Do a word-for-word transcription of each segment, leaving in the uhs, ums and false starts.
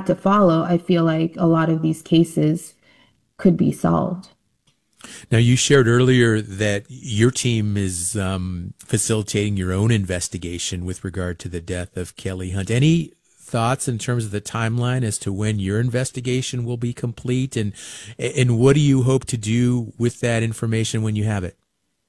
had to follow, I feel like a lot of these cases could be solved. Now, you shared earlier that your team is um, facilitating your own investigation with regard to the death of Kelly Hunt. Any thoughts in terms of the timeline as to when your investigation will be complete, and and what do you hope to do with that information when you have it?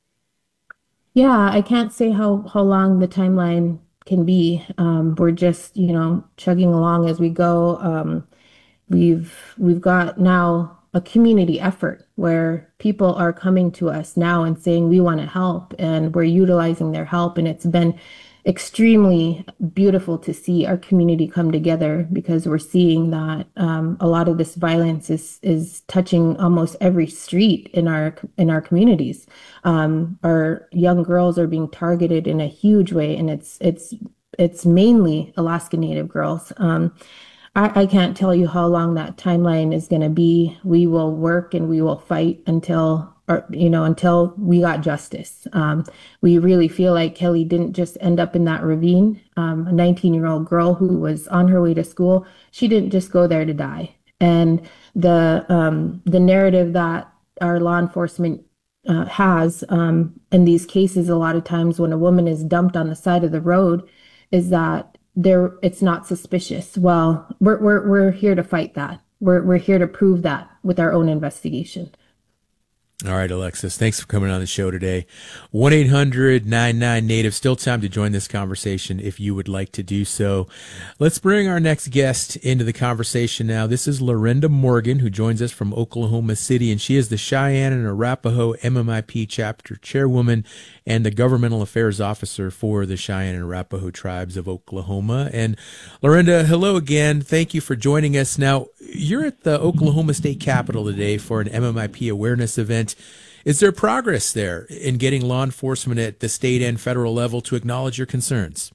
Yeah, I can't say how how long the timeline can be. Um, we're just, you know, chugging along as we go. Um, we've we've got now a community effort where people are coming to us now and saying we want to help, and we're utilizing their help, and it's been extremely beautiful to see our community come together because we're seeing that um, a lot of this violence is is touching almost every street in our in our communities. Um, our young girls are being targeted in a huge way, and it's it's it's mainly Alaska Native girls. Um, I, I can't tell you how long that timeline is going to be. We will work and we will fight until, or, you know, until we got justice. Um, we really feel like Kelly didn't just end up in that ravine. Um, a nineteen year old girl who was on her way to school, she didn't just go there to die. And the um, the narrative that our law enforcement uh, has um, in these cases, a lot of times when a woman is dumped on the side of the road, is that there it's not suspicious. Well, we're we're we're here to fight that. We're we're here to prove that with our own investigation. All right, Alexis, thanks for coming on the show today. one eight hundred nine nine native. Still time to join this conversation if you would like to do so. Let's bring our next guest into the conversation now. This is Lorinda Morgan, who joins us from Oklahoma City, and she is the Cheyenne and Arapaho M M I P chapter chairwoman and the governmental affairs officer for the Cheyenne and Arapaho tribes of Oklahoma. And Lorinda, hello again. Thank you for joining us. Now, you're at the Oklahoma State Capitol today for an M M I P awareness event. Is there progress there in getting law enforcement at the state and federal level to acknowledge your concerns?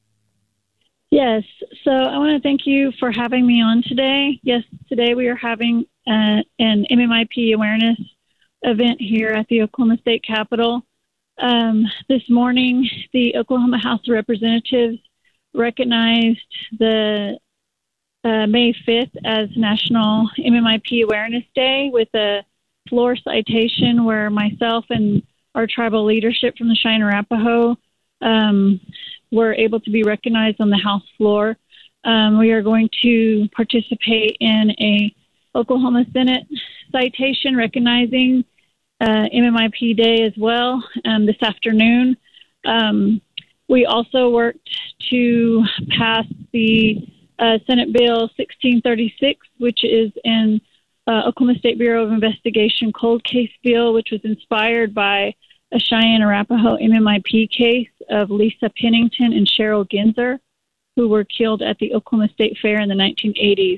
Yes. So I want to thank you for having me on today. Yes, today we are having uh, an M M I P awareness event here at the Oklahoma State Capitol. Um, this morning, the Oklahoma House of Representatives recognized the uh, May fifth as National M M I P Awareness Day with a floor citation where myself and our tribal leadership from the Cheyenne Arapaho um, were able to be recognized on the House floor. Um, we are going to participate in a Oklahoma Senate citation recognizing uh, M M I P Day as well um, this afternoon. Um, we also worked to pass the uh, Senate Bill sixteen thirty-six, which is in Uh, Oklahoma State Bureau of Investigation cold case bill, which was inspired by a Cheyenne Arapaho M M I P case of Lisa Pennington and Cheryl Genzer, who were killed at the Oklahoma State Fair in the nineteen eighties.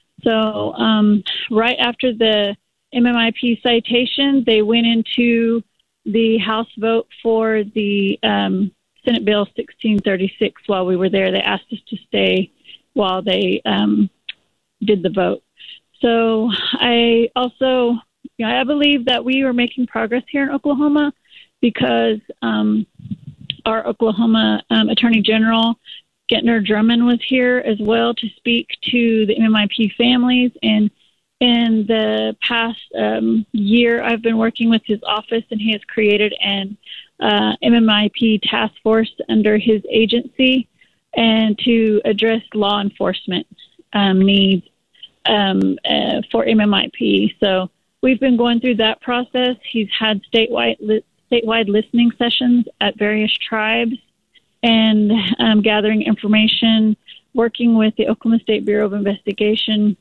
So um, right after the M M I P citation, they went into the House vote for the um, Senate Bill sixteen thirty-six while we were there. They asked us to stay while they um, did the vote. So I also, you know, I believe that we are making progress here in Oklahoma because um, our Oklahoma um, Attorney General, Gentner Drummond, was here as well to speak to the M M I P families. And in the past um, year, I've been working with his office, and he has created an uh, M M I P task force under his agency and to address law enforcement um, needs Um, uh, for M M I P. So we've been going through that process. He's had statewide li- statewide listening sessions at various tribes and um, gathering information, working with the Oklahoma State Bureau of Investigation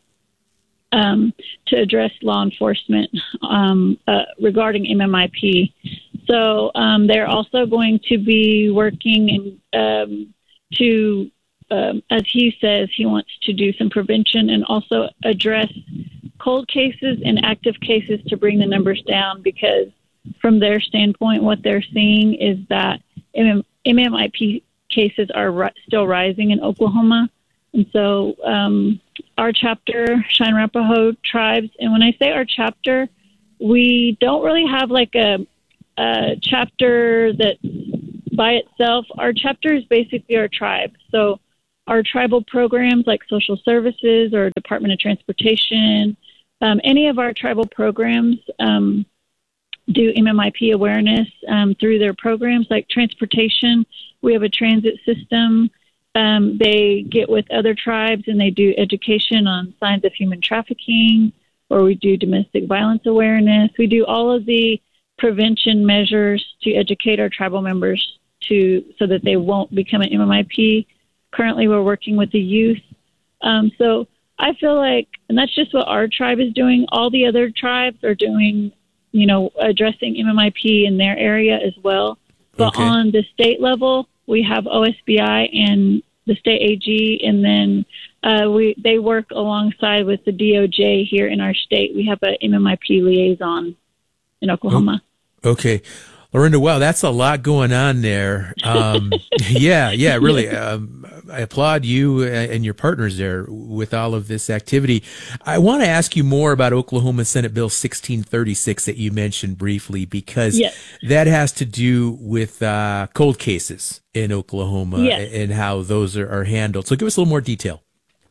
um, to address law enforcement um, uh, regarding M M I P. So um, they're also going to be working in, um, to Um, as he says, he wants to do some prevention and also address cold cases and active cases to bring the numbers down, because from their standpoint, what they're seeing is that M M I P cases are ri- still rising in Oklahoma. And so um, our chapter, Cheyenne Arapaho Tribes, and when I say our chapter, we don't really have like a, a chapter that by itself. Our chapter is basically our tribe. So our tribal programs like social services or Department of Transportation, um, any of our tribal programs um, do M M I P awareness um, through their programs like transportation. We have a transit system. Um, they get with other tribes and they do education on signs of human trafficking, or we do domestic violence awareness. We do all of the prevention measures to educate our tribal members to so that they won't become an M M I P. Currently, we're working with the youth. Um, so I feel like, and that's just what our tribe is doing. All the other tribes are doing, you know, addressing M M I P in their area as well. But Okay. on the state level, we have O S B I and the state A G, and then uh, we they work alongside with the D O J here in our state. We have a M M I P liaison in Oklahoma. Okay. Lorinda, wow, that's a lot going on there. Um, yeah, yeah, really. Um, I applaud you and your partners there with all of this activity. I want to ask you more about Oklahoma Senate Bill sixteen thirty-six that you mentioned briefly, because Yes. that has to do with uh, cold cases in Oklahoma Yes. and how those are, are handled. So give us a little more detail.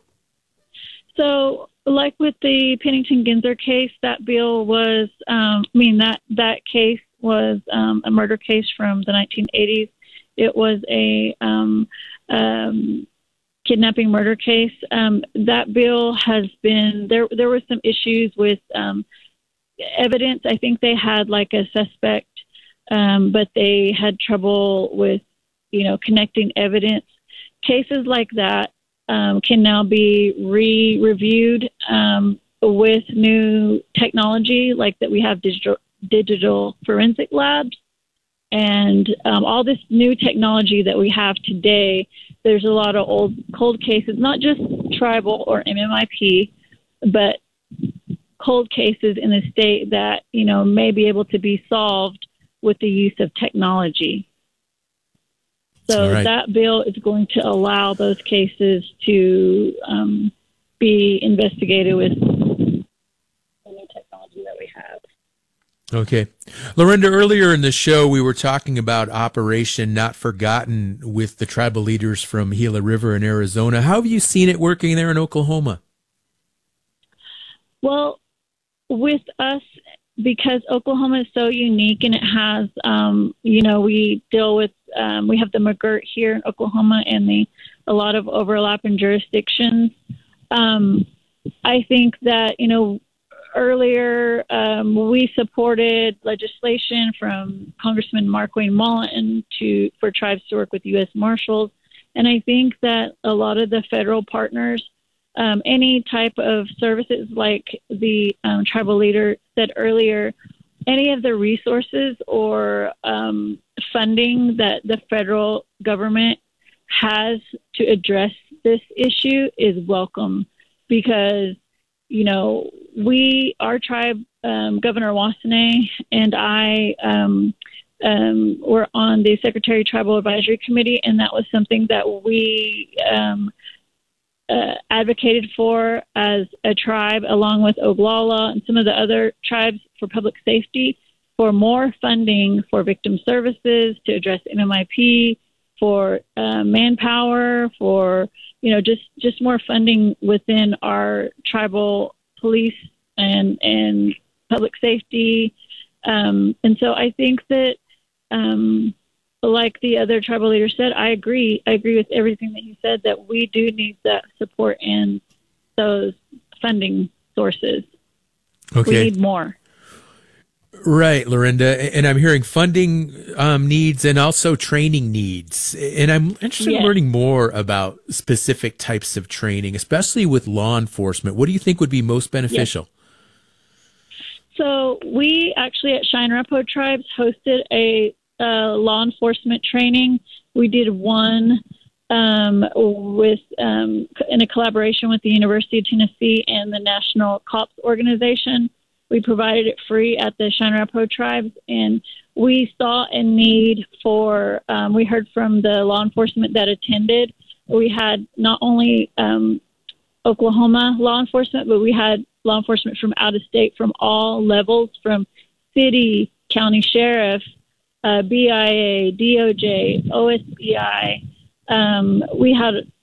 So, like with the Pennington Ginzer case, that bill was, um, I mean, that, that case was um, a murder case from the nineteen eighties. It was a um, um, kidnapping murder case. Um, that bill has been, there There were some issues with um, evidence. I think they had like a suspect, um, but they had trouble with, you know, connecting evidence. Cases like that um, can now be re-reviewed um, with new technology, like that we have digital digital forensic labs and um, all this new technology that we have today. There's a lot of old cold cases, not just tribal or M M I P, but cold cases in the state that, you know, may be able to be solved with the use of technology. So All right. that bill is going to allow those cases to um, be investigated with the new technology that we have. Okay. Lorinda, earlier in the show, we were talking about Operation Not Forgotten with the tribal leaders from Gila River in Arizona. How have you seen it working there in Oklahoma? Well, with us, because Oklahoma is so unique and it has, um, you know, we deal with, um, we have the McGirt here in Oklahoma and the a lot of overlap in jurisdictions. Um, I think that, you know, earlier um, we supported legislation from Congressman Mark Wayne Mullen to for tribes to work with U S Marshals. And I think that a lot of the federal partners, um, any type of services like the um, tribal leader said earlier, any of the resources or um, funding that the federal government has to address this issue is welcome, because, you know, we, our tribe, um, Governor Wassenae and I um, um, were on the Secretary Tribal Advisory Committee, and that was something that we um, uh, advocated for as a tribe, along with Oglala and some of the other tribes, for public safety, for more funding for victim services to address M M I P, for uh, manpower, for, you know, just, just more funding within our tribal police and and public safety. Um, and so I think that, um, like the other tribal leader said, I agree. I agree with everything that he said, that we do need that support and those funding sources. Okay. We need more. Right, Lorinda. And I'm hearing funding um, needs and also training needs. And I'm interested Yes. in learning more about specific types of training, especially with law enforcement. What do you think would be most beneficial? So we actually at Cheyenne Arapaho Tribes hosted a uh, law enforcement training. We did one um, with um, in a collaboration with the University of Tennessee and the National COPS organization. We provided it free at the Cheyenne Arapaho Tribes, and we saw a need for, um, we heard from the law enforcement that attended. We had not only um, Oklahoma law enforcement, but we had law enforcement from out of state, from all levels, from city, county sheriff, uh, B I A, D O J, O S B I. Um, we had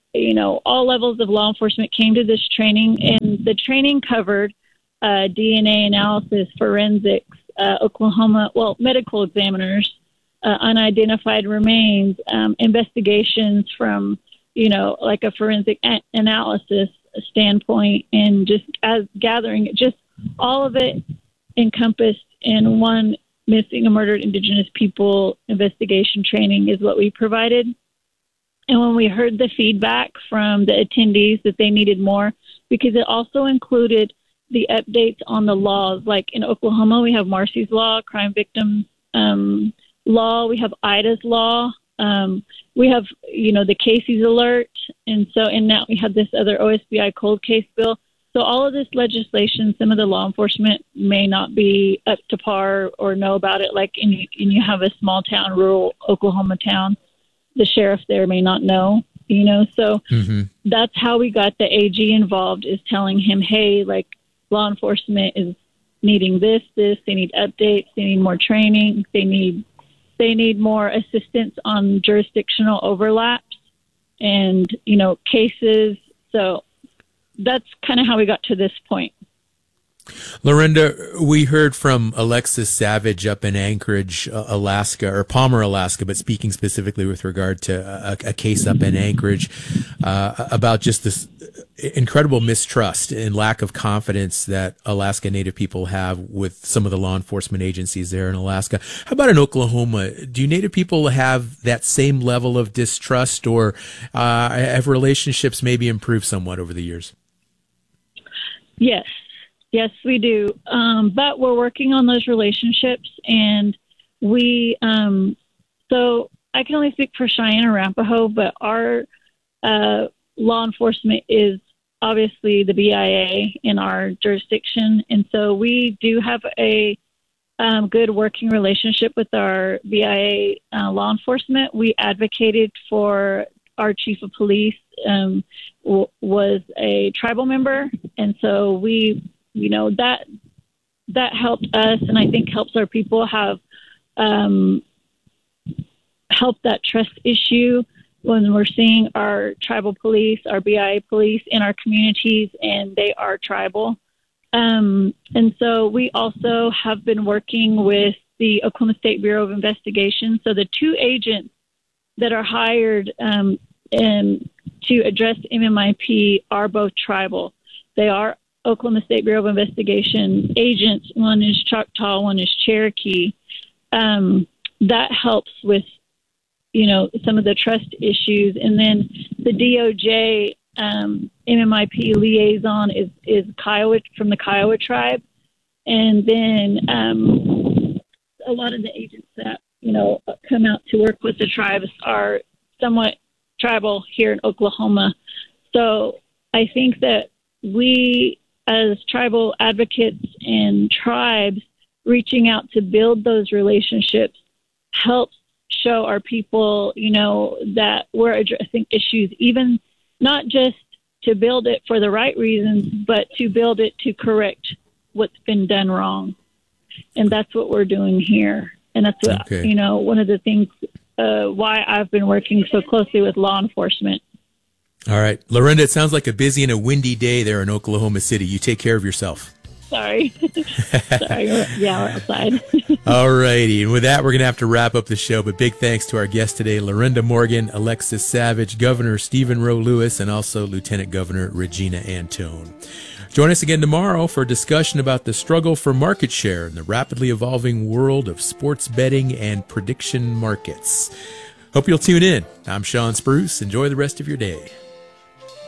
you know, all levels of law enforcement came to this training, and the training covered uh, D N A analysis, forensics, uh, Oklahoma, well, medical examiners, uh, unidentified remains, um, investigations from, you know, like a forensic a- analysis standpoint, and just as gathering, just all of it encompassed in one missing and murdered Indigenous people investigation training is what we provided. And when we heard the feedback from the attendees that they needed more, because it also included the updates on the laws. Like in Oklahoma, we have Marcy's Law, crime victims um, law. We have IDA's law. Um, we have, you know, the Casey's alert. And so, and now we have this other O S B I cold case bill. So all of this legislation, some of the law enforcement may not be up to par or know about it. Like in, in you have a small town, rural Oklahoma town, the sheriff there may not know, you know. So mm-hmm. that's how we got the A G involved, is telling him, hey, like law enforcement is needing this, this, they need updates, they need more training, they need they need more assistance on jurisdictional overlaps and, you know, cases. So that's kind of how we got to this point. Lorinda, we heard from Alexis Savage up in Anchorage, uh, Alaska, or Palmer, Alaska, but speaking specifically with regard to a, a case up in Anchorage, uh, about just this incredible mistrust and lack of confidence that Alaska Native people have with some of the law enforcement agencies there in Alaska. How about in Oklahoma? Do Native people have that same level of distrust, or uh, have relationships maybe improved somewhat over the years? Yes. Yes, we do. Um, but we're working on those relationships, and we, um, so I can only speak for Cheyenne or Arapaho, but our uh, law enforcement is obviously the B I A in our jurisdiction. And so we do have a um, good working relationship with our B I A uh, law enforcement. We advocated for our chief of police um, w- was a tribal member. And so we, you know, that that helped us, and I think helps our people have um, helped that trust issue when we're seeing our tribal police, our B I A police in our communities, and they are tribal. Um, and so we also have been working with the Oklahoma State Bureau of Investigation. So the two agents that are hired um, and to address M M I P are both tribal. They are Oklahoma State Bureau of Investigation agents. One is Choctaw, one is Cherokee. Um, that helps with, you know, some of the trust issues. And then the D O J um, M M I P liaison is, is Kiowa, from the Kiowa tribe. And then um, a lot of the agents that, you know, come out to work with the tribes are somewhat tribal here in Oklahoma. So I think that we, as tribal advocates and tribes, reaching out to build those relationships helps show our people, you know, that we're addressing issues, even not just to build it for the right reasons, but to build it to correct what's been done wrong. And that's what we're doing here. And that's what, okay. you know, one of the things uh, why I've been working so closely with law enforcement. All right. Lorinda, it sounds like a busy and a windy day there in Oklahoma City. You take care of yourself. Sorry. Sorry. Yeah, we're outside. All righty. And with that, we're going to have to wrap up the show. But big thanks to our guests today, Lorinda Morgan, Alexis Savage, Governor Stephen Rowe Lewis, and also Lieutenant Governor Regina Antone. Join us again tomorrow for a discussion about the struggle for market share in the rapidly evolving world of sports betting and prediction markets. Hope you'll tune in. I'm Sean Spruce. Enjoy the rest of your day.